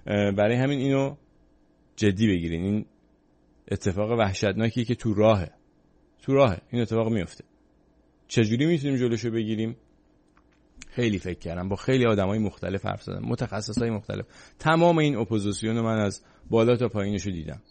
برای همین اینو جدی بگیرین. این اتفاق وحشتناکیه که تو راهه این اتفاق میفته. چجوری میتونیم جلوشو بگیریم؟ خیلی فکر کردم، با خیلی آدمای مختلف حرف زدم، متخصصای مختلف. تمام این اپوزیسیون من از بالا تا پایینشو دیدم.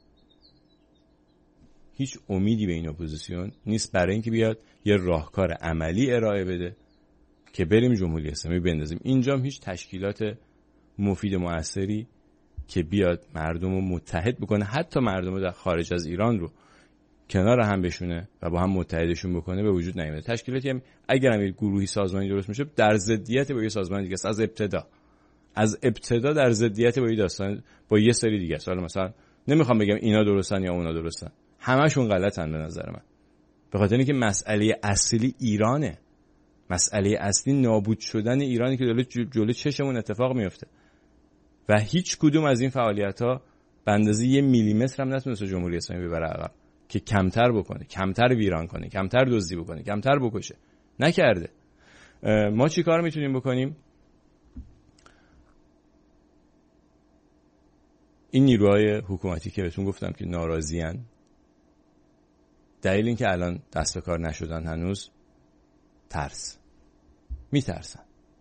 هیچ امیدی به این اپوزیسیون نیست برای اینکه بیاد یه راهکار عملی ارائه بده که بریم جمهوری اسلامی بندازیم. اینجام هیچ تشکیلات مفید موثری که بیاد مردم رو متحد بکنه، حتی مردم در خارج از ایران رو کنار هم بشونه و با هم متحدشون بکنه، به وجود نیامده. تشکیلاتی هم اگر هم گروهی سازمانی درست میشه در ضدیت با یه سازمان دیگه است. از ابتدا در ضدیت با یه داستان، با یه سری دیگه است. حالا مثلا نمیخوام بگم اینا درستن یا اونا درستن، همشون غلطن به نظر من. به خاطر اینکه مسئله اصلی ایرانه. مسئله اصلی نابود شدن ایرانی که جلوی چشمون اتفاق میفته و هیچ کدوم از این فعالیت‌ها به اندازه 1 میلیمتر هم نتونسته جمهوری اسلامی ببره عقب که کمتر بکنه، کمتر ویران کنه، کمتر دزدی بکنه، کمتر بکشه. نکرده. ما چی کار میتونیم بکنیم؟ این نیروهای حکومتی که بهتون گفتم که ناراضی‌اند، دلیل این که الان دست به کار نشدن هنوز میترسن.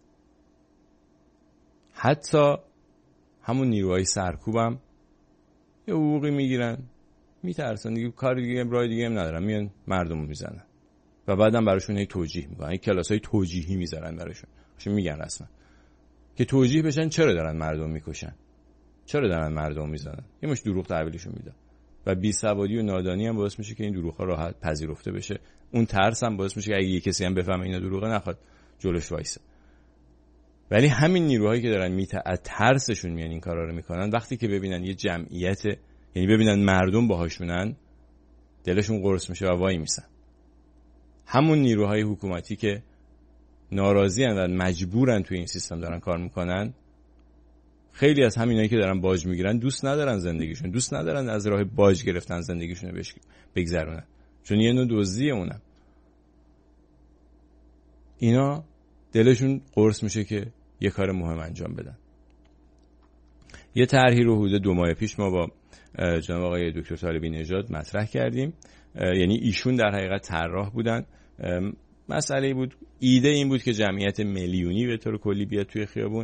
حتی همون نیروهای سرکوبم یه حقوقی میگیرن، میترسن دیگه، کار دیگه راه دیگه هم ندارن، میان مردمو میزنن و بعدم براشون هی توجیه میکنن، کلاسای توجیهی میذارن براشون، میگن رسما که توجیه بشن چرا دارن مردم میکشن، چرا دارن مردم میزنن. یه مش دروغ تحویلشون میدن و بیسوادی و نادانی هم باعث میشه که این دروغ‌ها راحت پذیرفته بشه. اون ترس هم باعث میشه که اگه یه کسی هم بفهمه اینا دروغه نخواد جلوش وایسه. ولی همین نیروهایی که دارن ترسشون میان این کارا رو میکنن، وقتی که ببینن یه جمعیت، یعنی ببینن مردم باهاشونن، دلشون قرص میشه و وای میسن. همون نیروهای حکومتی که ناراضی ان و مجبورن توی این سیستم دارن کار میکنن، خیلی از همینایی که دارن باج میگیرن دوست ندارن زندگیشون، دوست ندارن از راه باج گرفتن زندگیشون رو بگذرونن، چون یه نوع دزدیه اونم. اینا دلشون قرص میشه که یه کار مهم انجام بدن. یه طرحی رو حدود 2 ماه پیش ما با جناب آقای دکتر طالبی نژاد مطرح کردیم. یعنی ایشون در حقیقت طراح بودن. مسئله بود، ایده این بود که جمعیت میلیونی به طور کلی بیاد توی خیابون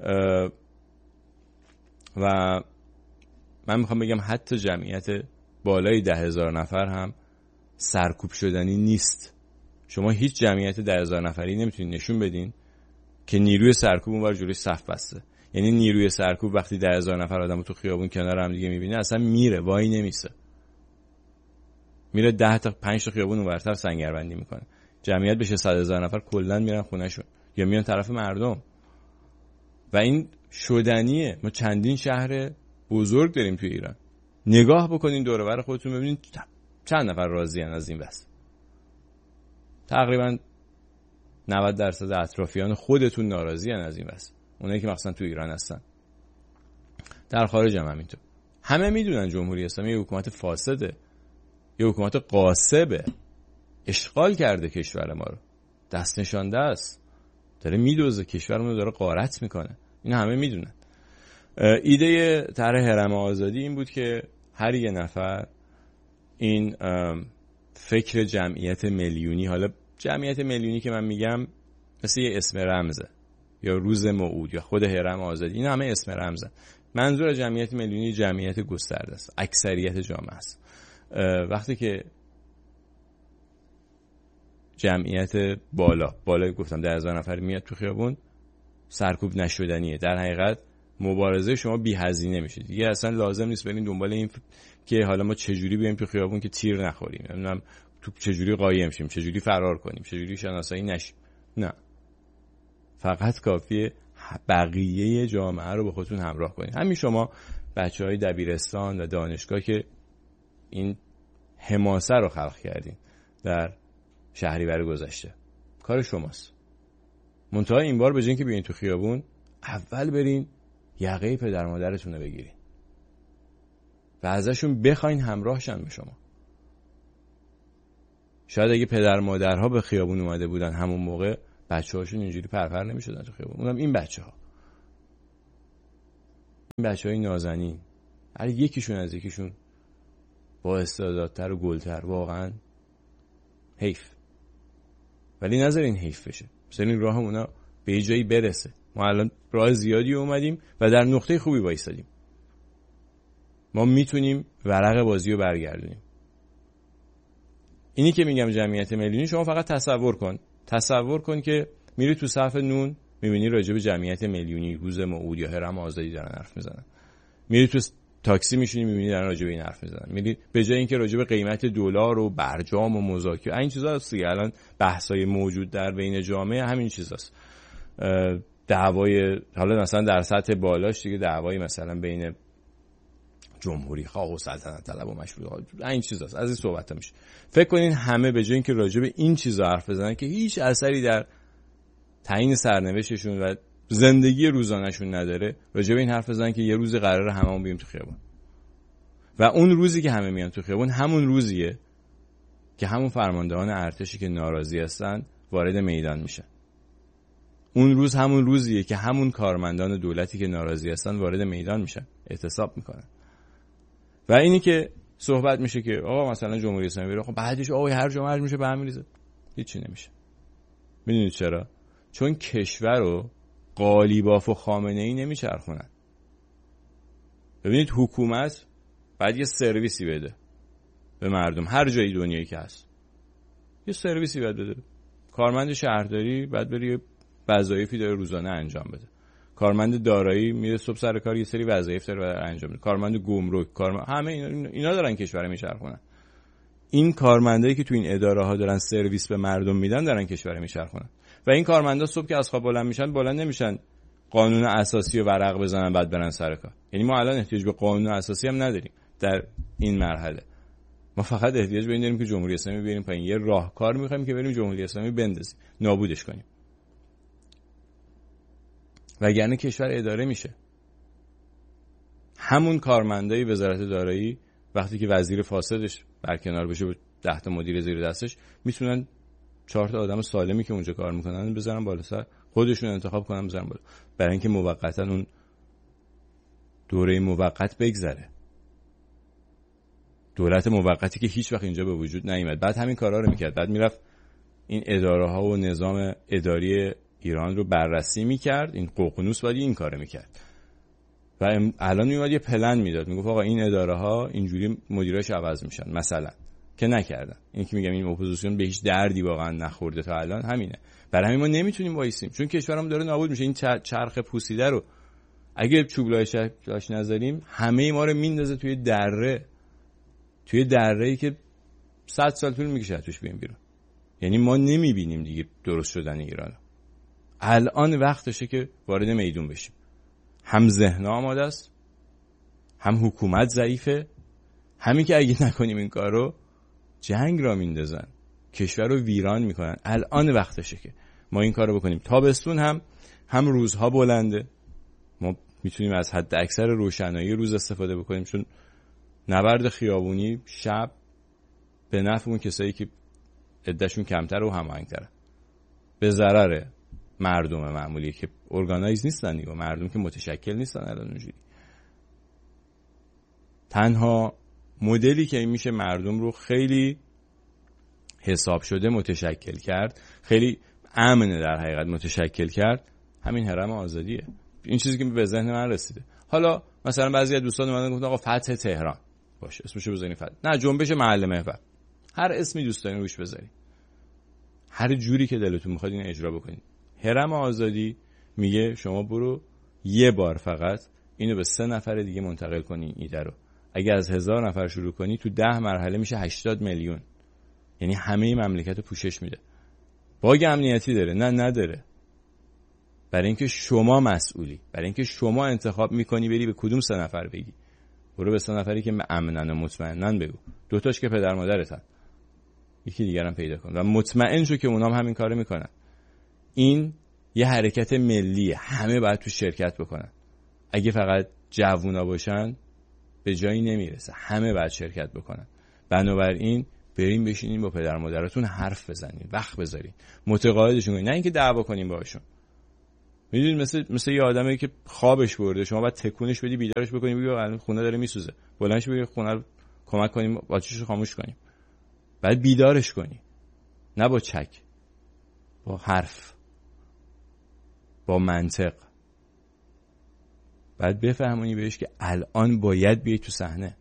و من میخوام بگم حتی جمعیت بالای 10,000 نفر هم سرکوب شدنی نیست. شما هیچ جمعیت 10,000 نفری نمیتونید نشون بدین که نیروی سرکوب اونور جلوی صف بسته. یعنی نیروی سرکوب وقتی 10,000 نفر آدمو تو خیابون کنار هم دیگه میبینه اصلا میره، وای نمیسه، میره 10 تا 5 تا خیابون اونورتر سنگربندی میکنه. جمعیت بشه 100,000 نفر کلا میرن خونهشون یا میان طرف مردم و این شدنیه. ما چندین شهر بزرگ داریم توی ایران. نگاه بکنین دور و بر خودتون ببینین چند نفر راضی‌ان از این بس. تقریبا 90% اطرافیان خودتون ناراضی‌ان از این بس، اونایی که مثلا تو ایران هستن. در خارج هم همینطور. همه میدونن جمهوری اسلامی یه حکومت فاسده، یه حکومت غاصبه، اشغال کرده کشور ما رو، دست نشانده است، داره میدوزه کشورمون رو، داره غارت میکنه. این همه میدونن. ایده طرح هرم آزادی این بود که هر یه نفر این فکر جمعیت میلیونی، حالا جمعیت میلیونی که من میگم مثل یه اسم رمزه یا روز موعود یا خود هرم آزادی، این همه اسم رمزه. منظور جمعیت میلیونی جمعیت گسترده است، اکثریت جامعه است. وقتی که جمعیت بالا گفتم 10,000 نفر میاد تو خیابون، سرکوب نشدنیه. در حقیقت مبارزه شما بی هزینه میشه دیگه. اصلا لازم نیست برین دنبال این که حالا ما چجوری بیایم تو خیابون که تیر نخوریم، نمیدونم تو چجوری قایم شیم، چجوری فرار کنیم، چجوری شناسایی نشیم. نه، فقط کافیه بقیه جامعه رو با خودتون همراه کنید. همین شما بچهای دبیرستان و دانشگاه که این حماسه رو خلق کردین در شهریور گذشته، کار شماست. منتها این بار به جای اینکه بیاین تو خیابون، اول برین یقه پدر مادرتون رو بگیرین و ازشون بخواین همراهشن به شما. شاید اگه پدر مادرها به خیابون اومده بودن همون موقع، بچه‌هاشون اینجوری پرپر نمی‌شدن تو خیابون. اونم این بچه‌ها این بچهای نازنین هر یکیشون از یکیشون با استعدادتر و گلتر، واقعا حیف. ولی نذارین حیف بشه، بذارین راه اونا به جایی برسه. ما الان راه زیادی اومدیم و در نقطه خوبی وایسادیم. ما میتونیم ورق بازی رو برگردونیم. اینی که میگم جمعیت میلیونی، شما فقط تصور کن که میری تو صف نون میبینی راجع به جمعیت میلیونی هوز موعود یا هرم آزادی دارن حرف میزنن. میری تو تاکسی میشینی میبینی دارن راجع به این حرف میزنن. میری به جای اینکه راجع به قیمت دلار و برجام و مذاکره این چیزا هست دیگه، الان بحثای موجود در بین جامعه همین چیزاست. دعوای حالا مثلا در سطح بالاش دیگه دعوای مثلا بین جمهوری خواه و سلطنت طلب و مشروطه خواه، این چیزاست. از این صحبت میشه. فکر کنین همه به جای اینکه راجع به این چیزا حرف بزنن که هیچ اثری در تعیین سرنوشتشون و زندگی روزانه‌شون نداره، راجع به این حرف بزنن که یه روز قراره هممون بیایم تو خیابون. و اون روزی که همه میان تو خیابون همون روزیه که همون فرماندهان ارتشی که ناراضی هستن وارد میدان میشن. اون روز همون روزیه که همون کارمندان دولتی که ناراضی هستن وارد میدان میشن، اعتصاب میکنن. و اینی که صحبت میشه که آقا مثلا جمهوری اسلامی بره، خب بعدش آقا هر جمعه میشه به هم میریزه، هیچی نمیشه. میدونید چرا؟ چون کشور رو قالیباف و خامنه‌ای نمیچرخونن. ببینید حکومت باید یه سرویسی بده به مردم، هر جایی دنیایی که هست یه سرویسی باید بده. کارمند شهرداری باید بره وظایفی داره روزانه انجام بده. کارمند دارایی میره صبح سر کار یه سری وظایف داره انجام بده. کارمند گمرک، همه اینا دارن کشور میچرخونن. این کارمندایی که تو این اداره ها دارن سرویس به مردم میدن دارن کشور میچرخونن. و این کارمندا صبح که از خواب بلند نمیشن قانون اساسی رو ورق بزنن بعد برن سر کار. یعنی ما الان احتیاج به قانون اساسی هم نداریم در این مرحله. ما فقط احتیاج به این داریم که جمهوری اسلامی بیاریم پایین. یه راهکار می‌خوایم که بریم جمهوری اسلامی بندازیم، نابودش کنیم. وگرنه کشور اداره میشه. همون کارمندای وزارت دارایی وقتی که وزیر فاسدش برکنار بشه با 10 تا مدیر زیر دستش، میتونن 4 تا آدم سالمی که اونجا کار میکنن بذارن بالا سر، خودشون انتخاب کنن بذارن بالا، برای اینکه موقتا اون دوره موقت بگذره. دولت موقتی که هیچ وقت اینجا به وجود نیامد، بعد همین کارا رو میکرد، بعد میرفت این اداره ها و نظام اداری ایران رو بررسی میکرد. این ققنوس باید این کارو میکرد و الان میومد یه پلن میداد، میگفت آقا این اداره ها اینجوری مدیراش عوض میشن مثلا، که نکردن. این که میگم این اپوزیسیون به هیچ دردی واقعا نخورده تا الان همینه. برای همین ما نمیتونیم وایسیم، چون کشورمون داره نابود میشه. این چرخ پوسیده رو اگه چوبلایش نذاریم همه ما رو میندازه توی دره‌ای که 100 سال طول میکشه توش بیایم بیرون. یعنی ما نمیبینیم دیگه درست شدن ایران. الان وقتشه که وارد میدون بشیم. هم ذهن آماده است، هم حکومت ضعیفه، همین که اگه نکنیم این کارو جنگ را میندازن، کشور رو ویران میکنن. الان وقتشه که ما این کارو بکنیم. تابستون هم روزها بلنده، ما میتونیم از حد اکثر روشنایی روز استفاده بکنیم، چون نبرد خیابونی شب به نفع اون کسایی که عدهشون کمتر و هماهنگ‌تره، به ضرر مردم معمولی که ارگانایز نیستن دیگه، مردم که متشکل نیستن. الان اونجوری تنها مدلی که میشه مردم رو خیلی حساب شده متشکل کرد، خیلی امنه در حقیقت متشکل کرد، همین هرم آزادیه. این چیزی که به ذهن من رسیده. حالا مثلا بعضی از دوستان اومدن گفتن آقا فتح تهران باشه، اسمشو بزنید فتح، نه جنبش محل محور، هر اسمی دوست دارین روش بذارید، هر جوری که دلتون میخواد اینو اجرا بکنید. هرم آزادی میگه شما برو یه بار فقط اینو به 3 نفر دیگه منتقل کنی ایده رو. اگه از 1000 نفر شروع کنی تو 10 مرحله میشه 80 میلیون. یعنی همه مملکت رو پوشش میده. باگ امنیتی داره؟ نه نداره. برای اینکه شما مسئولی، برای اینکه شما انتخاب میکنی بری به کدوم 3 نفر بگی. برو به 3 نفری که امنن و مطمئنن بگو. 2 تاش که پدر مادرتن، یکی دیگر هم پیدا کن و مطمئن شو که اونام همین کارو میکنن. این یه حرکت ملیه، همه باید تو شرکت بکنن. اگه فقط جوونا باشن به جایی نمیرسه، همه باید شرکت بکنن. بنابراین بریم بشینیم با پدر مادراتون حرف بزنیم، وقت بذاریم، متقاعدشون کنیم، نه اینکه دعوا کنیم باهاشون. میدونید مثل یه آدمی که خوابش برده، شما باید تکونش بدی بیدارش بکنی، بگی الان خونه داره میسوزه، بلندش بگی خونه رو کمک کنیم آتیشش رو خاموش کنیم. بعد بیدارش کنی، نه با چک، با حرف، با منطق. بعد بفهمونی بهش که الان باید بیای تو صحنه.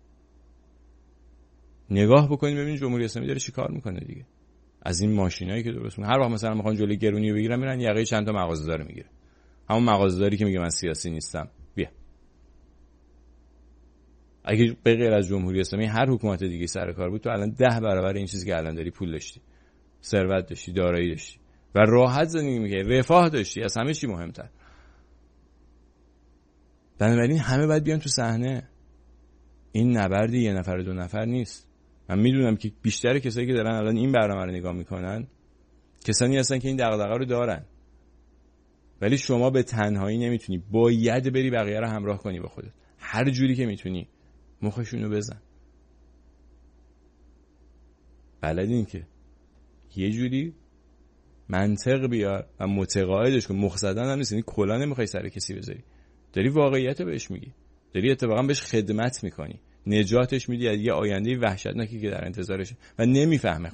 نگاه بکنید ببینید جمهوری اسلامی داره چی کار میکنه دیگه. از این ماشینایی که درست میکنن، هر وقت مثلا میخوان جلوی گرونی رو بگیرن میرن یقه چند تا مغازه‌دار میگیره. همون مغازه‌داری که میگه من سیاسی نیستم، بیا. اگه به غیر از جمهوری اسلامی هر حکومت دیگه سر کار بود، تو الان 10 برابر این چیزی که الان داری پول داشتی، ثروت داشتی، دارایی داشتی و راحت زندگی می‌کردی، رفاه داشتی، از همه چی مهمتر. بنابراین همه باید بیان تو صحنه. این نبردی یه نفر دو نفر نیست. من میدونم که بیشتر کسایی که دارن الان این برنامه رو نگاه میکنن کسانی هستن که این دغدغه رو دارن، ولی شما به تنهایی نمیتونی، باید بری بقیه رو همراه کنی با خودت. هر جوری که میتونی مخشونو بزن. بلدین که یه جوری منطق بیار و متقاعدش کن. مخ زدن هم نیست، یعنی کلا نمیخوای سر کسی بذاری، داری واقعیت رو بهش میگی، داری اتفاقا بهش خدمت میکنی، نجاتش میدی از یه آینده وحشتناکی که در انتظارشه و نمیفهمه.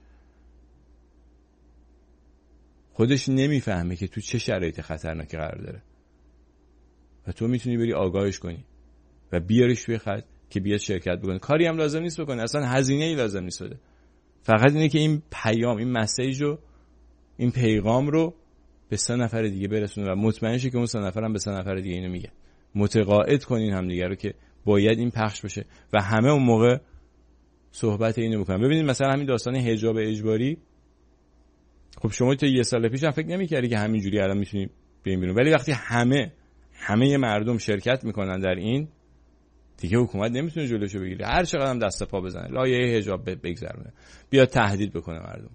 خودش نمیفهمه که تو چه شرایط خطرناکی قرار داره و تو میتونی بری آگاهش کنی و بیاریش توی خط که بیاد شرکت بکنه. کاری هم لازم نیست بکنه، اصلا هزینه‌ای لازم نیست بده. فقط اینه که این پیام، این مسیج رو، این پیغام رو به 3 نفر دیگه برسونه و مطمئن شه که اون 3 نفر هم به 3 نفر دیگه اینو میگه. متقاعد کنین همدیگه رو که باید این پخش بشه و همه اون موقع صحبت اینو بکنن. ببینید مثلا همین داستان حجاب اجباری، خب شما تا 1 سال پیش هم فکر نمی‌کردی که همینجوری الان میتونی بریم بیرون، ولی وقتی همه مردم شرکت میکنن در این، دیگه حکومت نمیتونه جلوشو بگیره. هر چقدر هم دست پا بزنه، لایحه حجاب بگذرونه، بیا تهدید بکنه مردم،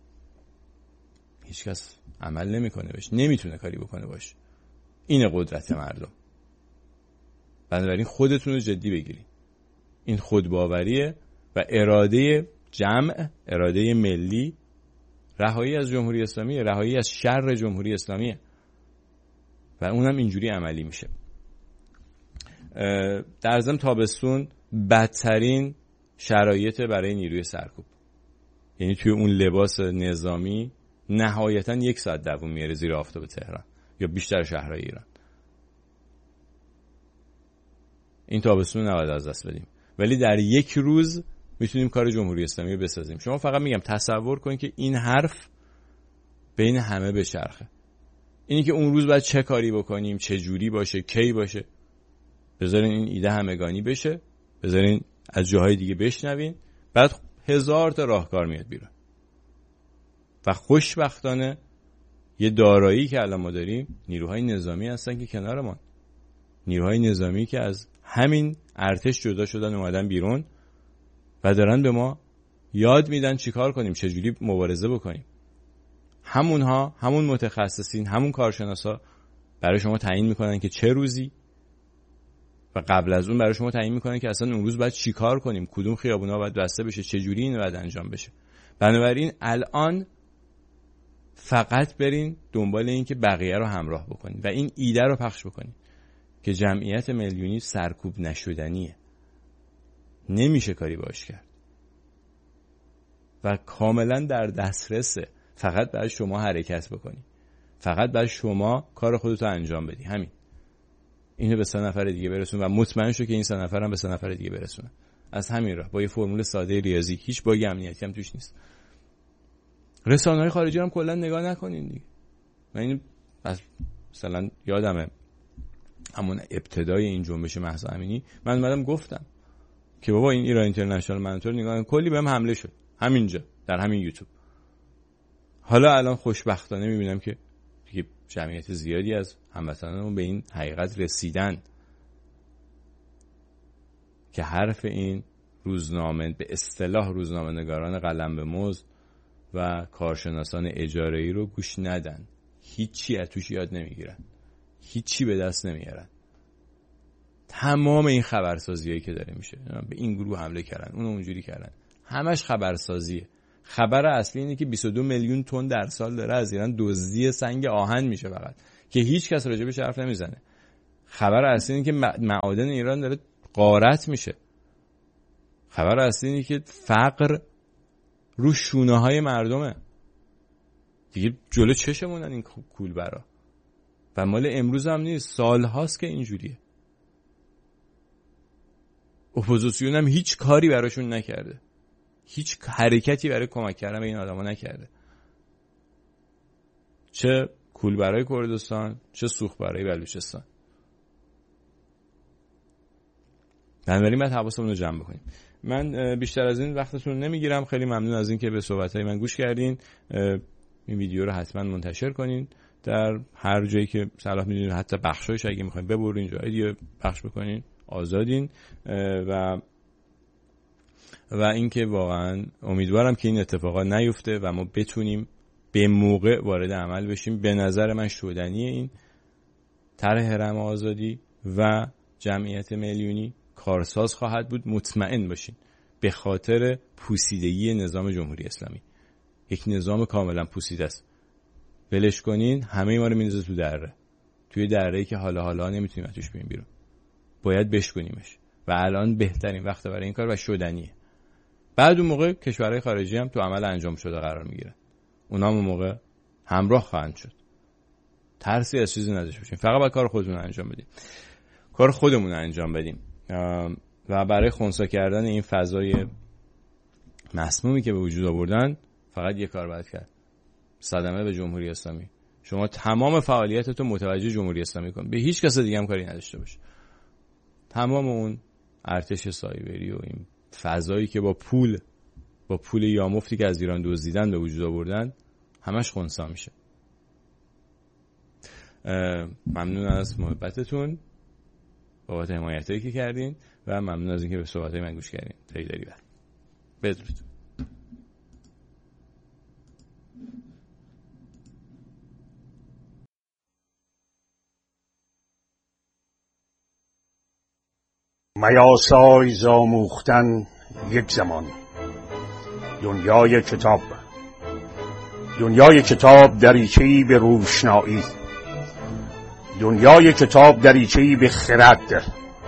هیچکس عمل نمیکنه بهش، نمیتونه کاری بکنه باش. این قدرت مردم. بنابراین خودتون رو جدی بگیرید. این خودباوریه و اراده جمع، اراده ملی، رهایی از جمهوری اسلامی، رهایی از شر جمهوری اسلامی و اونم اینجوری عملی میشه. در ضمن تابستون بدترین شرایط برای نیروی سرکوب، یعنی توی اون لباس نظامی نهایتاً 1 ساعت دووم میاره زیر آفتاب تهران یا بیشتر شهرهای ایران. این تابستون نباید از دست بدیم، ولی در 1 روز میتونیم کار جمهوری اسلامی رو بسازیم. شما فقط میگم تصور کن که این حرف بین همه بچرخه، اینی که اون روز باید چه کاری بکنیم، چه جوری باشه، کی باشه. بذارین این ایده همگانی بشه، بذارین از جاهای دیگه بشنوین، بعد 1000 تا راهکار میاد بیرون. و خوشبختانه یه دارایی که الان ما داریم، نیروهای نظامی هستن که کنارمان، نیروهای نظامی که از همین ارتش جدا شدن اومدن بیرون و دارن به ما یاد میدن چیکار کنیم، چجوری مبارزه بکنیم. همونها، همون متخصصین، همون کارشناسا برای شما تعیین میکنن که چه روزی و قبل از اون برای شما تعیین میکنن که اصلا اون روز باید چیکار کنیم، کدوم خیابونا باید بسته بشه، چجوری این باید انجام بشه. بنابراین الان فقط برین دنبال این که بقیه رو همراه بکنین و این ایده رو پخش بکنین که جمعیت میلیونی سرکوب نشدنیه، نمیشه کاری باش کرد و کاملا در دسترسه. فقط باید شما حرکت بکنی، فقط باید شما کار خودتو انجام بدی. همین. اینو به 3 نفر دیگه برسون و مطمئن شو که این 3 نفر هم به 3 نفر دیگه برسونه. از همین راه، با یه فرمول ساده ریاضی، هیچ باگ امنیتی هم توش نیست. رسانه‌های خارجی هم کلا نگاه نکنین دیگه. من اینو مثلا یادمه همون ابتدای این جنبش مهسا امینی من اومدم گفتم که بابا این ایران اینترنشنال منتور نگاه کلی بهم حمله شد همینجا در همین یوتیوب. حالا الان خوشبختانه میبینم که دیگه جمعیت زیادی از هموطنانمون به این حقیقت رسیدن که حرف این روزنامه، به اصطلاح روزنامه نگاران قلم به مزد و کارشناسان اجاره‌ای رو گوش ندن. هیچی از توش یاد نمیگیرن، هیچی به دست نمیارن. تمام این خبرسازیایی که داره میشه، به این گروه حمله کردن، اون اونجوری کردن، همش خبرسازیه. خبر اصلی اینه که 22 میلیون تن در سال داره از ایران دزدی سنگ آهن میشه فقط که هیچ کس راجبش حرف نمیزنه. خبر اصلی اینه که معادن ایران داره غارت میشه. خبر اصلی اینه که فقر رو شونه های مردمه. دیگه جلو چشمونن این کولبرا و مال امروز هم نیست، سال هاست که اینجوریه. اپوزیسیون هم هیچ کاری براشون نکرده، هیچ حرکتی برای کمک کردن به این آدما نکرده، چه کولبرای کردستان چه سوخبرای بلوچستان. بنابراین باید حواسمون رو جمع بکنیم. من بیشتر از این وقتتون نمیگیرم. خیلی ممنون از این که به صحبت‌های من گوش کردین. این ویدیو رو حتما منتشر کنین در هر جایی که صلاح می‌دونید، حتی بخشایش اگه می‌خواید ببرین جای دیگه پخش بکنین، آزادین. و اینکه واقعا امیدوارم که این اتفاقات نیفته و ما بتونیم به موقع وارد عمل بشیم. به نظر من شدنی این طرح هرم آزادی و جمعیت میلیونی کارساز خواهد بود. مطمئن باشین به خاطر پوسیدگی نظام جمهوری اسلامی. یک نظام کاملا پوسیده است. ولش کنین همه ما رو میندازه تو دره، توی دره‌ای که حالا نمیتونیم ازش بیایم بیرون. باید بشکنیمش و الان بهترین وقت برای این کار و شدنیه. بعد اون موقع کشورهای خارجی هم تو عمل انجام شده قرار میگیرن. اونا هم اون موقع همراه خواهند شد. ترسی از چیزی نداشته باشین. فقط باید کار خودمون انجام بدیم. کار خودمون انجام بدیم. و برای خنثی کردن این فضای مسمومی که به وجود آوردن فقط یک کار باید کرد: صدمه به جمهوری اسلامی. شما تمام فعالیتتو متوجه جمهوری اسلامی کن، به هیچ کس دیگه هم کاری نداشته باش. تمام اون ارتش سایبری و این فضایی که با پول یامفتی که از ایران دزدیدن به وجود آوردن همش خنثی میشه. ممنون از محبتتون، بابت حمایتی که کردین و ممنون از اینکه به صحبت‌های من گوش کردین. خیلی بدرود. میاسای زاموختن یک زمان. دنیای کتاب دریچه‌ای به روشنایی، دنیای کتاب دریچه‌ای به خرد،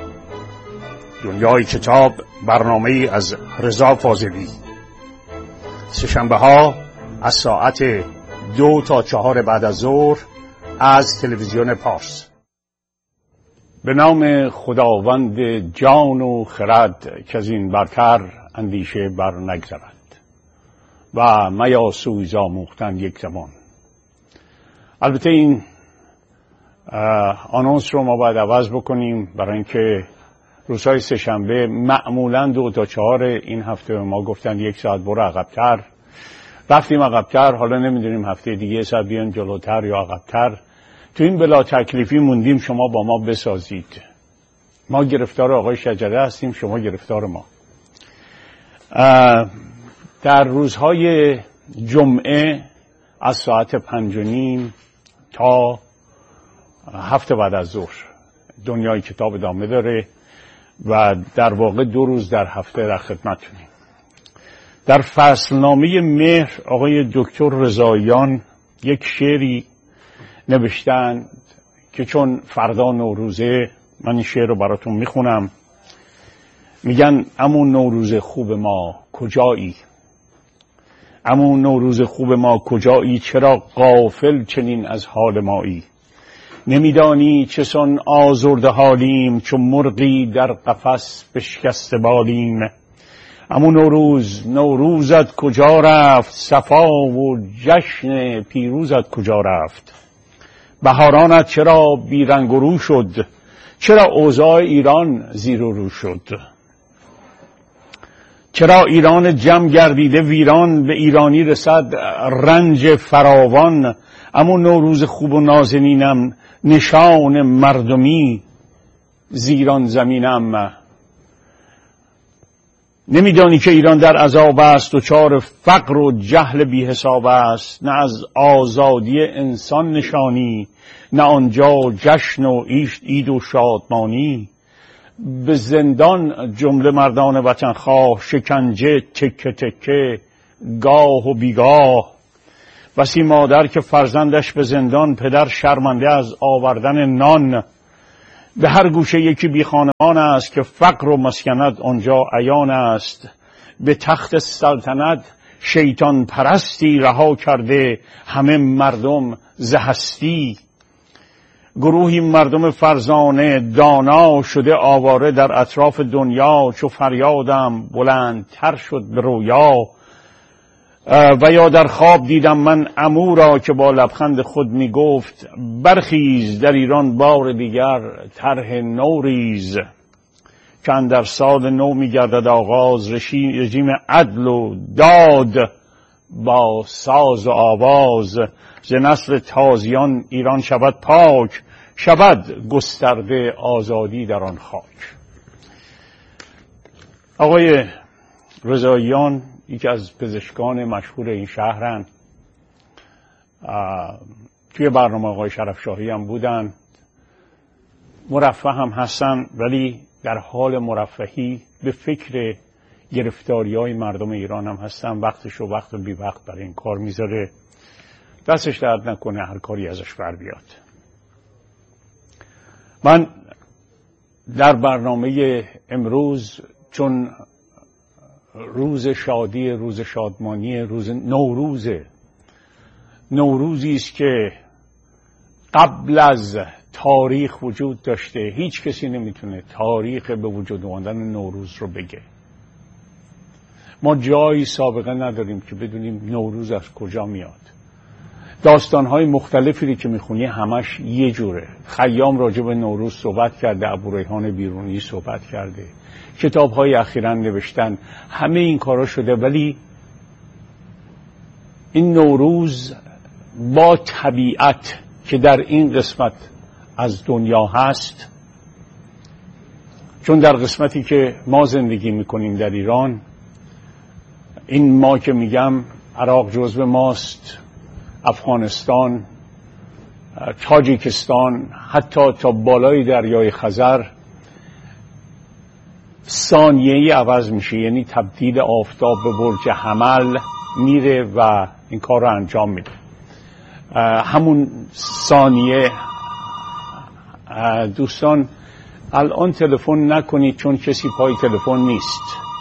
دنیای کتاب برنامه‌ای از رضا فاضلی. سه‌شنبه ها از ساعت 2 تا 4 بعد از ظهر از تلویزیون پارس. به نام خداوند جان و خرد که از این برتر اندیشه بر نگذرد و میاسوی زاموختن یک زمان. البته این آنونس رو ما باید عوض بکنیم، برای اینکه روزهای سه‌شنبه معمولاً 2 تا 4 این هفته ما گفتن 1 ساعت برو عقب‌تر، رفتیم عقب‌تر. حالا نمیدونیم هفته دیگه ساعت بیان جلوتر یا عقب‌تر. تو این بلا تکلیفی موندیم شما با ما بسازید. ما گرفتار آقای شجره هستیم، شما گرفتار ما. در روزهای جمعه از ساعت 5:30 تا 7 بعد از ظهر دنیای کتاب ادامه داره و در واقع 2 روز در هفته در خدمتتونیم. در فصلنامه مهر آقای دکتر رضاییان یک شعری نوشتن که چون فردا نوروزه من این شعر رو براتون میخونم. میگن امون نوروز خوب ما کجایی، امون نوروز خوب ما کجایی، چرا غافل چنین از حال مایی، نمیدانی چه سان آزرده حالیم، چون مرغی در قفس بشکسته بالیم. امون نوروزت کجا رفت، صفا و جشن پیروزت کجا رفت، بهارانت چرا بیرنگ و رو شد، چرا اوضاع ایران زیر و رو شد، چرا ایران جمع گردیده ویران، به ایرانی رسد رنج فراوان. اما نوروز خوب و نازنینم، نشان مردمی زیران زمینم. نمیدانی که ایران در عذاب است، دچار فقر و جهل بی حساب است، نه از آزادی انسان نشانی، نه آنجا جشن و عید و شادمانی. به زندان جمله مردان وطنخواه، شکنجه تکه تکه گاه و بیگاه. بسی مادر که فرزندش به زندان، پدر شرمنده از آوردن نان. به هر گوشه یکی بی خانمان است، که فقر و مسکنت آنجا عیان است. به تخت سلطنت شیطان پرستی، رها کرده همه مردم ز هستی. گروهی مردم فرزانه دانا، شده آواره در اطراف دنیا. چو فریادم بلندتر شد به رویا، و یا در خواب دیدم من عمو را، که با لبخند خود می گفت برخیز در ایران بار دیگر طرح نوریز. که اندر سال نو می گردد آغاز، رژیم عدل و داد با ساز و آواز. ز نسل تازیان ایران شود پاک، شود گسترده آزادی در آن خاک. آقای رضاییان یکی از پزشکان مشهور این شهرن. توی برنامه آقای شرفشاهی هم بودن. مرفه هم هستن، ولی در حال مرفهی به فکر گرفتاری های مردم ایران هم هستن. وقتش و وقت بی وقت برای این کار میذاره. دستش درد نکنه، هر کاری ازش بر بیاد. من در برنامه امروز، چون روز شادی، روز شادمانی، روز نوروزی است که قبل از تاریخ وجود داشته. هیچ کسی نمیتونه تاریخ به وجود آمدن نوروز رو بگه. ما جایی سابقه نداریم که بدونیم نوروز از کجا میاد. داستانهای مختلفی که میخونی همش یه جوره. خیام راجع به نوروز صحبت کرده، ابوریحان بیرونی صحبت کرده، کتابهای اخیراً نوشتن، همه این کارا شده. ولی این نوروز با طبیعت که در این قسمت از دنیا هست، چون در قسمتی که ما زندگی میکنیم در ایران، این ما که میگم عراق جزو ماست، افغانستان، تاجیکستان، حتی تا بالای دریای خزر، ثانیه‌ای عوض میشه. یعنی تبدیل آفتاب به برج حمل میره و این کار رو انجام میده. همون ثانیه. دوستان الان تلفن نکنید، چون کسی پای تلفن نیست.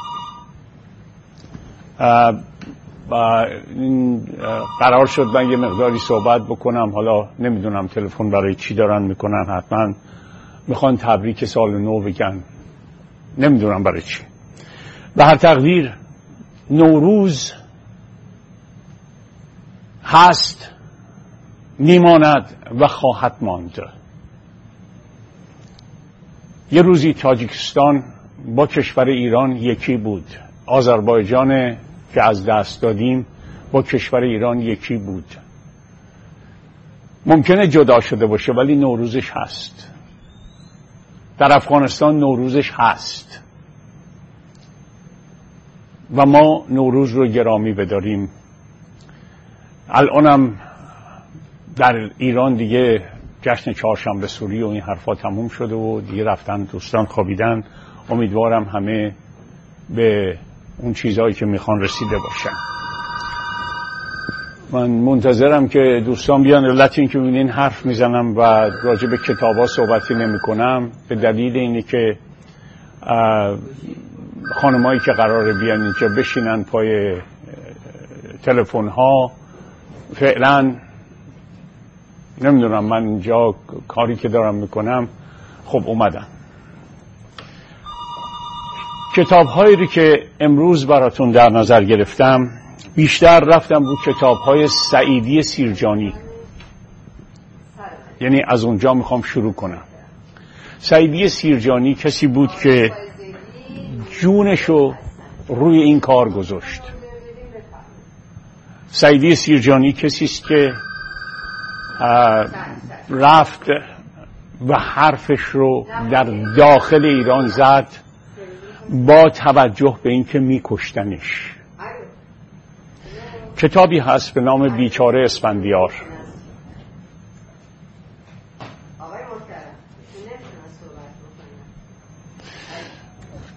قرار شد من یه مقداری صحبت بکنم. حالا نمیدونم تلفن برای چی دارن میکنن. حتما میخوان تبریک سال نو بگن، نمیدونم برای چی. به هر تقدیر نوروز هست، میماند و خواهد ماند. یه روزی تاجیکستان با کشور ایران یکی بود. آذربایجان که از دست دادیم با کشور ایران یکی بود. ممکنه جدا شده باشه، ولی نوروزش هست. در افغانستان نوروزش هست و ما نوروز رو گرامی بداریم. الانم در ایران دیگه جشن چهارشنبه سوری و این حرفا تموم شده و دیگه رفتن دوستان خوابیدن. امیدوارم همه به اون چیزهایی که میخوان رسیده باشن. من منتظرم که دوستان بیان. علت این که میبینین حرف میزنم و راجع به کتابا صحبتی نمی کنم به دلیل اینه که خانمایی که قراره بیان اینجا بشینن پای تلفن ها، فعلا نمیدونم، من اینجا کاری که دارم میکنم خب اومدن. کتاب هایی که امروز براتون در نظر گرفتم بیشتر رفتم رو کتاب های سعیدی سیرجانی. یعنی از اونجا میخوام شروع کنم. سعیدی سیرجانی کسی بود که جونشو روی این کار گذاشت. سعیدی سیرجانی کسی است که رفت و حرفش رو در داخل ایران زد با توجه به اینکه میکشتنش. کتابی هست به نام بیچاره اسفندیار.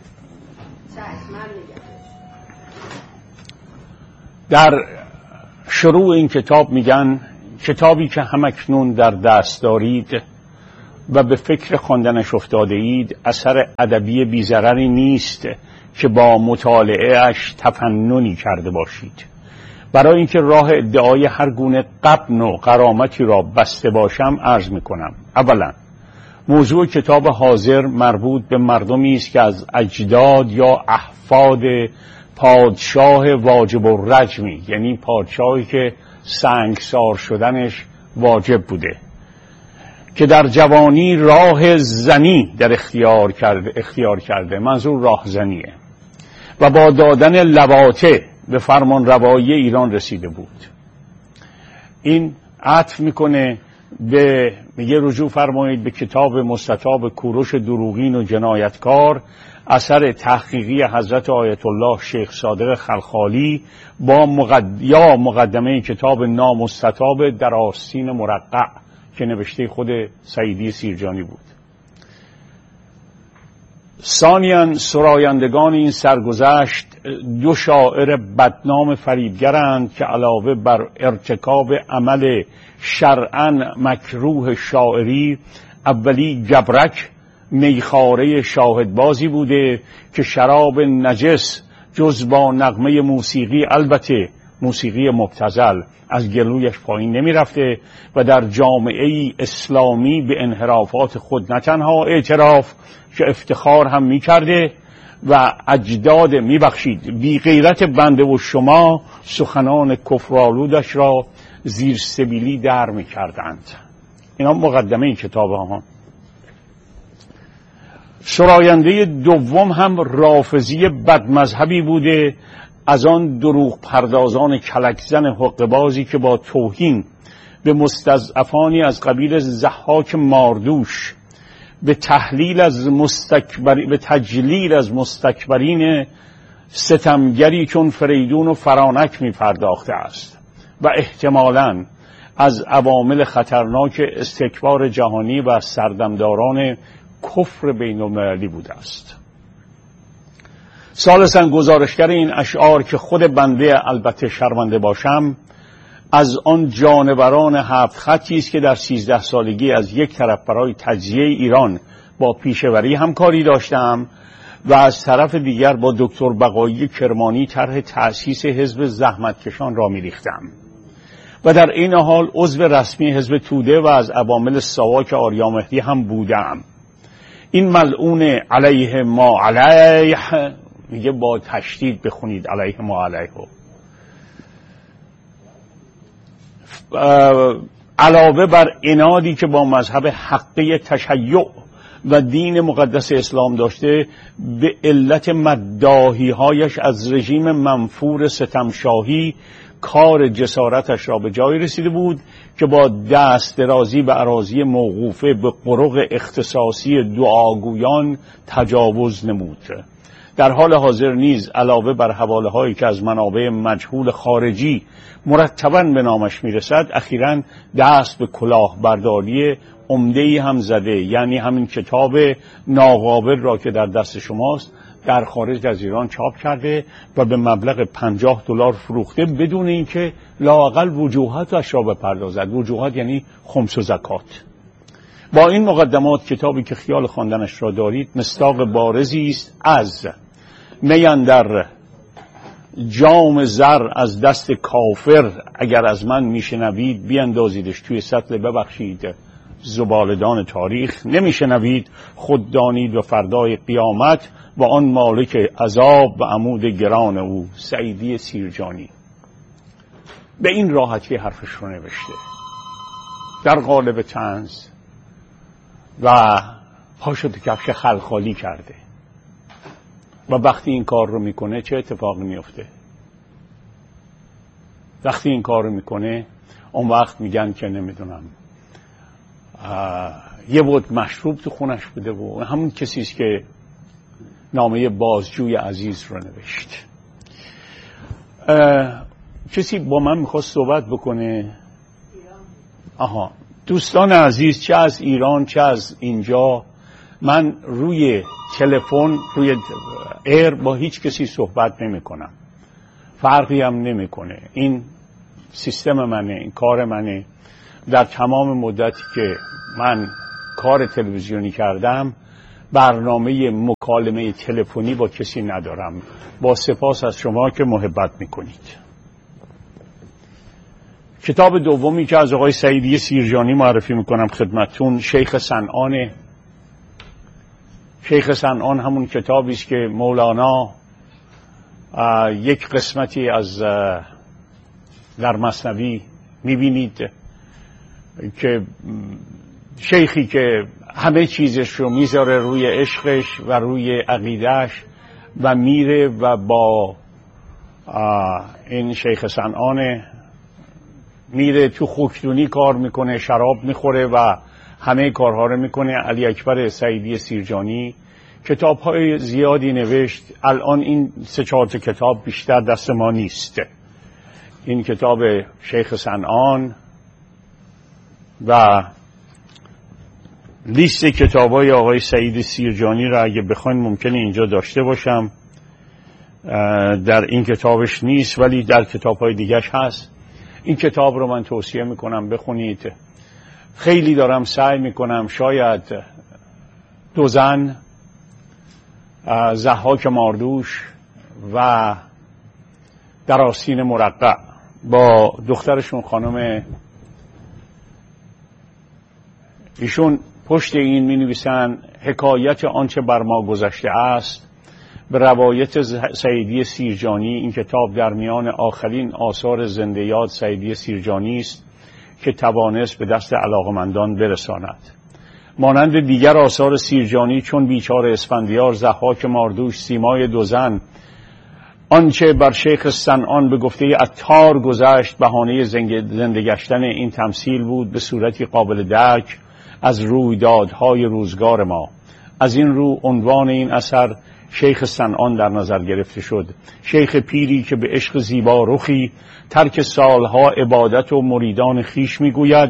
در شروع این کتاب میگن کتابی که همکنون در دست دارید و به فکر خواندنش افتاده اید اثر ادبی بی‌ضرری نیست که با مطالعه‌اش تفننی کرده باشید. برای اینکه راه ادعای هر گونه غبن و غرامتی را بسته باشم عرض میکنم. اولا موضوع کتاب حاضر مربوط به مردمی است که از اجداد یا احفاد پادشاه واجب الرجمی، یعنی پادشاهی که سنگسار شدنش واجب بوده، که در جوانی راه زنی در اختیار کرده، منظور راه زنیه، و با دادن لواطه به فرمان روایی ایران رسیده بود. این عطف میکنه میگه رجوع فرمایید به کتاب مستطاب کوروش دروغین و جنایتکار، اثر تحقیقی حضرت آیت الله شیخ صادق خلخالی با مقدمه کتاب نامستطاب در آستین مرقع که نوشته خود سعیدی سیرجانی بود. ثانیاً سرایندگان این سرگذشت دو شاعر بدنام فریبگرند که علاوه بر ارتکاب عمل شرعاً مکروه شاعری، اولی گبرک میخاره شاهدبازی بوده که شراب نجس جز با نغمه موسیقی، البته موسیقی مبتذل، از گلویش پایین نمی رفته و در جامعه اسلامی به انحرافات خود نه تنها اعتراف که افتخار هم می کرده و اجداد بی غیرت بنده و شما سخنان کفرآلودش را زیر سبیلی در می کردند. اینا مقدمه این کتاب ها. سراینده دوم هم رافضی بدمذهبی بوده، از آن دروغ پردازان کلکزن حقه‌بازی که با توهین به مستضعفانی از قبیل ضحاک ماردوش به تجلیل از مستکبرین ستمگری چون فریدون و فرانک می پرداخته است و احتمالاً از عوامل خطرناک استکبار جهانی و سردمداران کفر بین المللی بوده است. ثالثاً گزارشگر این اشعار که خود بنده البته شرمنده باشم از آن جانوران هفت خطی است که در 13 سالگی از یک طرف برای تجزیه ایران با پیشوری همکاری داشتم و از طرف دیگر با دکتر بقایی کرمانی طرح تأسیس حزب زحمتکشان را می‌ریختم و در این حال عضو رسمی حزب توده و از عوامل ساواک آریامهدی هم بودم. این ملعون علیه ما علیه، میگه با تشدید بخونید علیه ما علیه، علاوه بر عنادی که با مذهب حقی تشیع و دین مقدس اسلام داشته، به علت مداحی‌هایش از رژیم منفور ستمشاهی کار جسارتش را به جای رسیده بود که با دست درازی به اراضی موقوفه به قرق اختصاصی دعاگویان تجاوز نمود. در حال حاضر نیز علاوه بر حواله هایی که از منابع مجهول خارجی مرتباً به نامش میرسد، اخیراً دست به کلاهبرداری عمده‌ای هم زده، یعنی همین کتاب ناقابل را که در دست شماست در خارج از ایران چاپ کرده و به مبلغ $50 فروخته بدون اینکه لااقل وجوهاتش را بپردازد. وجوهات یعنی خمس و زکات. با این مقدمات کتابی که خیال خواندنش را دارید مصداق بارزی است از می اندر جام زر از دست کافر، اگر از من میشنوید بیاندازیدش توی سطل ببخشید زبالدان تاریخ، نمیشنوید خود دانید و فردای قیامت و آن مالک عذاب و عمود گران او. سعیدی سیرجانی به این راحتی حرفش رو نوشته در قالب طنز و پاشو تو کفش خلخالی کرده و وقتی این کار رو میکنه چه اتفاقی میفته؟ وقتی این کار رو میکنه اون وقت میگن که نمیدونم یه بود مشروب تو خونش بوده و همون کسیست که نامه بازجوی عزیز رو نوشت. کسی با من میخواست صحبت بکنه؟ آها، دوستان عزیز، چه از ایران چه از اینجا، من روی تلفن روی ایر با هیچ کسی صحبت نمی کنم، فرقی هم نمی کنه. این سیستم منه، این کار منه. در تمام مدتی که من کار تلویزیونی کردم برنامه مکالمه تلفنی با کسی ندارم. با سپاس از شما که محبت میکنید. کتاب دومی که از آقای سعیدی سیرجانی معرفی میکنم خدمتتون شیخ صنعانه. شیخ صنعان همون کتابی است که مولانا یک قسمتی از در مثنوی میبینید که شیخی که همه چیزش رو میذاره روی عشقش و روی عقیدهش و میره و با این شیخ صنعانه میره تو خوکدونی کار میکنه، شراب میخوره و همه کارها رو میکنه. علی اکبر سعیدی سیرجانی کتاب‌های زیادی نوشت. الان این 3-4 کتاب بیشتر دست ما نیست. این کتاب شیخ صنعان و لیست کتاب‌های آقای سعید سیرجانی را اگه بخواین ممکنه اینجا داشته باشم. در این کتابش نیست ولی در کتاب‌های دیگه‌اش هست. این کتاب رو من توصیه میکنم بخونید. خیلی دارم سعی میکنم شاید دو زن، ضحاک ماردوش و در آستین مرقع با دخترشون خانم ایشون پشت این می نویسن حکایت آنچه بر ما گذشته است به روایت سعیدی سیرجانی. این کتاب در میان آخرین آثار زنده یاد سعیدی سیرجانی است که توانست به دست علاقمندان برساند. مانند دیگر آثار سیرجانی چون بیچاره اسفندیار، ضحاک ماردوش، سیمای دو زن، آنچه بر شیخ صنعان به گفته عطار گذشت بهانه زنده گشتن این تمثیل بود به صورتی قابل درک از رویدادهای روزگار ما. از این رو عنوان این اثر شیخ صنعان در نظر گرفته شد. شیخ پیری که به عشق زیبا رخی ترک سالها عبادت و مریدان خیش میگوید،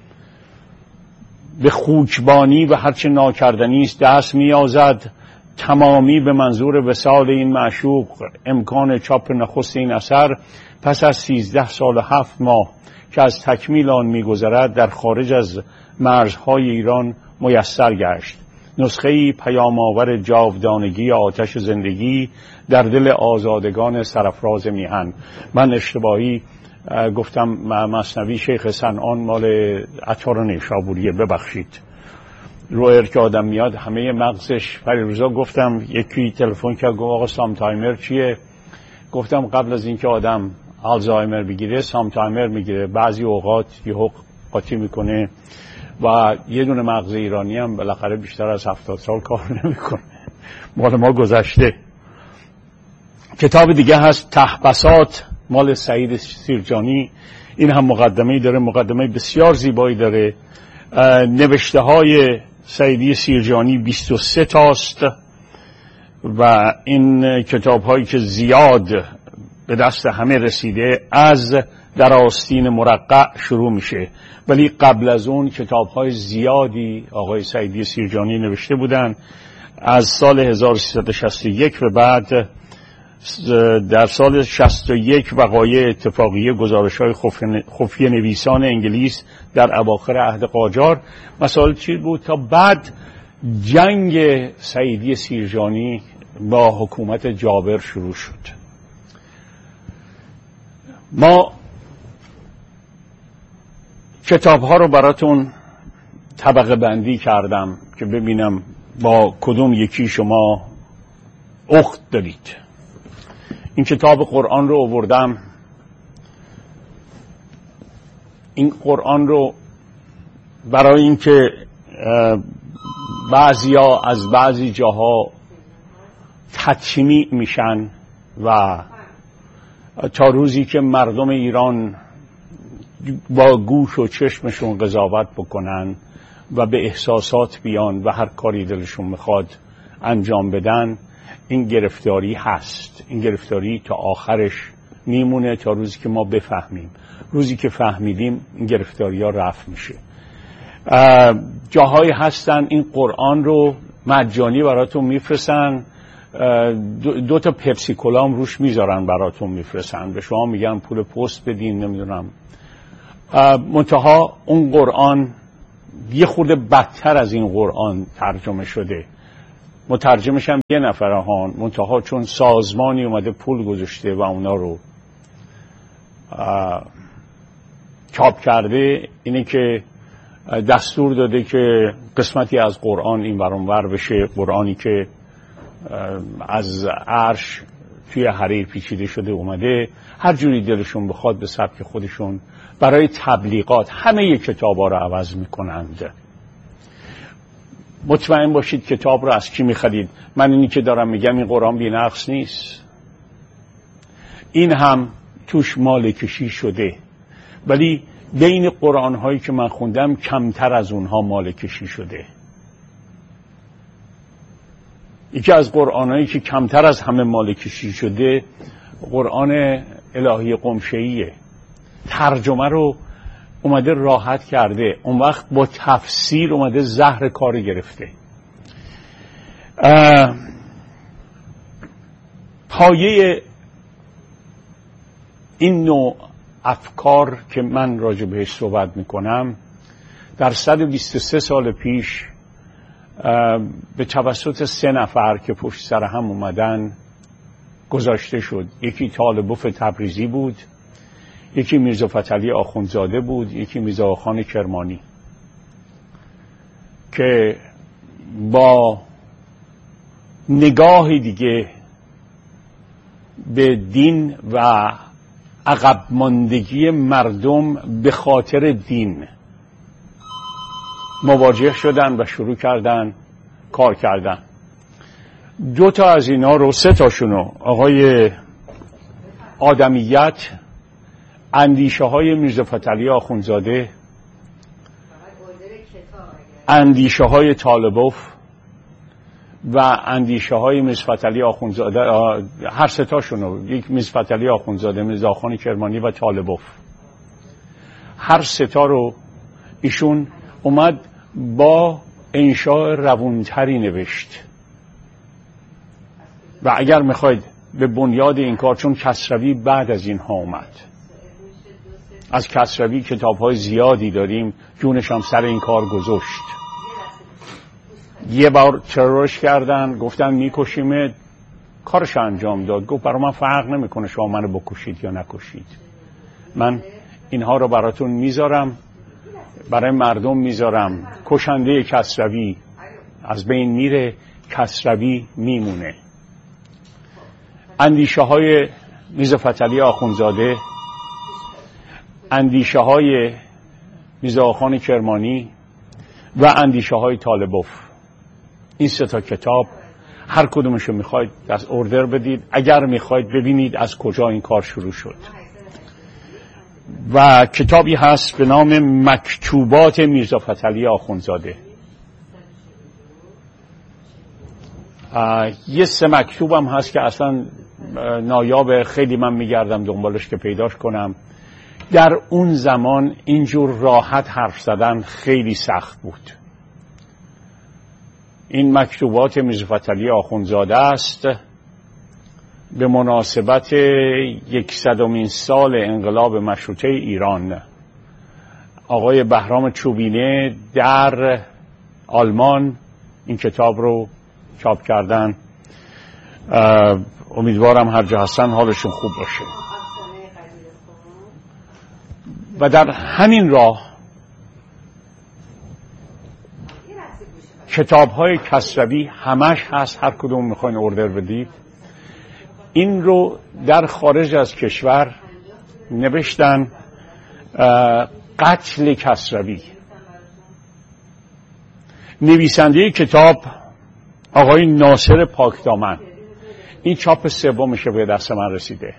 به خوکبانی و هرچه ناکردنی است دست میازد. تمامی به منظور وصال این معشوق. امکان چاپ نخست این اثر پس از 13 سال و 7 ماه که از تکمیل آن میگذرد در خارج از مرزهای ایران میسر گشت. نسخه‌ای پیام‌آور جاودانگی آتش زندگی در دل آزادگان سرافراز میهن. من اشتباهی گفتم مثنوی شیخ صنعان مال عطار نیشابوریه، ببخشید. رویر که آدم میاد همه مغزش. پریروزا گفتم یکی تلفن کرد گفت آقا سام تایمر چیه؟ گفتم قبل از اینکه آدم آلزایمر بگیره سام تایمر میگیره. بعضی اوقات یهو قاطی میکنه و یه دونه مغز ایرانی هم بالاخره بیشتر از 70 سال کار نمیکنه. مال ما گذشته. کتاب دیگه هست تحبسات مال سعید سیرجانی. این هم مقدمه‌ای داره، مقدمه بسیار زیبایی داره. نوشته های سعیدی سیرجانی 23 تاست و این کتاب هایی که زیاد به دست همه رسیده از در آستین مرقع شروع میشه، ولی قبل از اون کتاب های زیادی آقای سعیدی سیرجانی نوشته بودن. از سال 1361 و بعد در سال 61 وقایع اتفاقیه گزارش‌های خفیه نویسان انگلیس در اواخر عهد قاجار. مسائل چی بود تا بعد جنگ سعیدی سیرجانی با حکومت جابر شروع شد. ما کتاب‌ها رو براتون طبقه بندی کردم که ببینم با کدوم یکی شما اخت دارید. این کتاب قرآن رو آوردم. این قرآن رو برای اینکه بعضیا از بعضی جاها تطمیع میشن و تا روزی که مردم ایران با گوش و چشمشون قضاوت بکنن و به احساسات بیان و هر کاری دلشون میخواد انجام بدن، این گرفتاری هست. این گرفتاری تا آخرش میمونه تا روزی که ما بفهمیم. روزی که فهمیدیم این گرفتاری ها رفع میشه. جاهایی هستن این قرآن رو مجانی براتون میفرستن دو تا پپسی کلام روش میذارن براتون میفرستن، به شما میگن پول پست بدین، نمیدونم. منتها اون قرآن یه خورده بدتر از این قرآن ترجمه شده. مترجمش هم یه نفره هان، منتها چون سازمانی اومده پول گذاشته و اونا رو چاپ کرده، اینه که دستور داده که قسمتی از قرآن این ور بشه، قرآنی که از عرش توی حریر پیچیده شده اومده، هر جوری دلشون بخواد به سبک خودشون برای تبلیغات همه کتابا رو عوض میکنند. مطمئن باشید کتاب رو از کی میخرید. من اینی که دارم میگم این قرآن بی نقص نیست، این هم توش مال کشی شده، ولی بین قرآن هایی که من خوندم کمتر از اونها مال کشی شده. یکی از قرآن هایی که کمتر از همه مال کشی شده قرآن الهی قمشه‌ایه. ترجمه رو اومده راحت کرده، اون وقت با تفسیر اومده زهر کار گرفته. پایه این نوع افکار که من راجع بهش صحبت میکنم در 123 سال پیش به توسط 3 نفر که پشت سر هم اومدن گذاشته شد. یکی طالبوف تبریزی بود، یکی میرزا فتحعلی آخوندزاده بود، یکی میرزا آقاخان کرمانی، که با نگاه دیگه به دین و عقب ماندگی مردم به خاطر دین مواجه شدن و شروع کردن کار کردن. 2 تا از اینا رو، 3 تاشونو، آقای آدمیت، اندیشه های میرزا فتحعلی آخوندزاده، اندیشه های طالبوف و اندیشه های میرزا فتحعلی آخوندزاده، هر 3 تاشونو، یک میرزا فتحعلی آخوندزاده، میرزا آقاخان کرمانی و طالبوف، هر 3 تا رو ایشون اومد با انشاء روونتری نوشت. و اگر میخواید به بنیاد این کار، چون کسروی بعد از اینها اومد، از کسروی کتاب‌های زیادی داریم، جونش هم سر این کار گذاشت. یه بار ترورش کردن، گفتن میکشیمت، کارش انجام داد، گفت برای من فرق نمیکنه شما منو بکشید یا نکشید، من اینها رو براتون میذارم، برای مردم میذارم. کشنده کسروی از بین میره، کسروی میمونه. اندیشه های میرزا فتحعلی آخوندزاده، اندیشه های میرزا آقاخان کرمانی و اندیشه های طالبوف، این 3 تا کتاب هر کدومشو میخواید دست اوردر بدید اگر میخواید ببینید از کجا این کار شروع شد. و کتابی هست به نام مکتوبات میرزا فتحعلی آخوندزاده. یه 3 مکتوبم هست که اصلا نایاب، خیلی من میگردم دنبالش که پیداش کنم. در اون زمان اینجور راحت حرف زدن خیلی سخت بود. این مکتوبات میرزا فتحعلی آخوندزاده است به مناسبت 100مین سال انقلاب مشروطه ایران. آقای بهرام چوبینه در آلمان این کتاب رو چاپ کردن. امیدوارم هر جا هستن حالشون خوب باشه. و در همین راه کتاب‌های کسروی همش هست، هر کدوم میخواین اوردر بدید. این رو در خارج از کشور نوشتن قتل کسروی. نویسنده کتاب آقای ناصر پاکدامن. این چاپ 3 به دست من رسیده.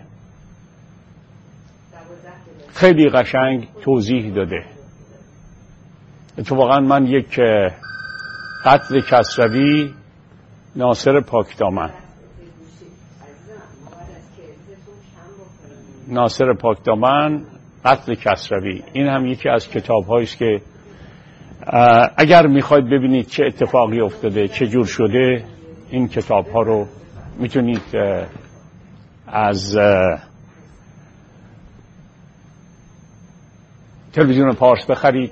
خیلی قشنگ توضیح داده. اتفاقا من یک قتل کسروی، ناصر پاکدامن، ناصر پاکدامن، قتل کسروی، این هم یکی از کتاب‌هایی است که اگر میخواید ببینید چه اتفاقی افتاده، چه جور شده، این کتاب‌ها رو میتونید از تلویزیون پارس بخرید.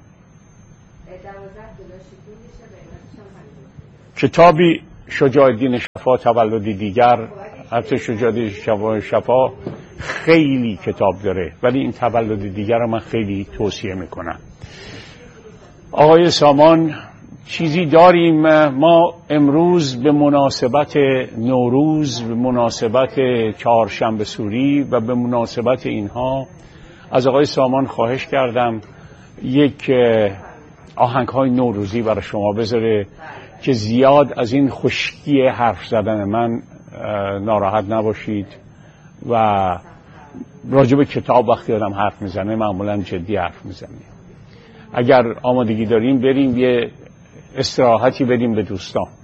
کتابی شجاع الدین شفا تولدی دیگر، حتی شجاع الدین شفا خیلی کتاب داره، ولی این تولدی دیگر رو من خیلی توصیه میکنم. آقای سامان، چیزی داریم ما امروز به مناسبت نوروز، به مناسبت چهارشنبه سوری و به مناسبت اینها از آقای سامان خواهش کردم یک آهنگ‌های نوروزی برای شما بذاره که زیاد از این خشکی حرف زدن من ناراحت نباشید و راجع به کتاب وقتی آدم حرف میزنه معمولا جدی حرف میزنه. اگر آمادگی داریم بریم یه استراحتی بدیم به دوستان.